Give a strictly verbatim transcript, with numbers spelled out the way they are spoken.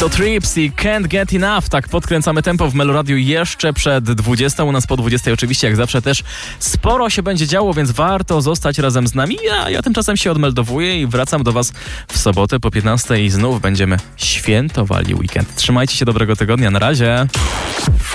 To Trips i Can't Get Enough. Tak podkręcamy tempo w Meloradiu jeszcze przed dwudziestą. U nas po dwudziestej oczywiście jak zawsze też sporo się będzie działo, więc warto zostać razem z nami. Ja, ja tymczasem się odmeldowuję i wracam do Was w sobotę po piętnastej i znów będziemy świętowali weekend. Trzymajcie się, dobrego tygodnia. Na razie.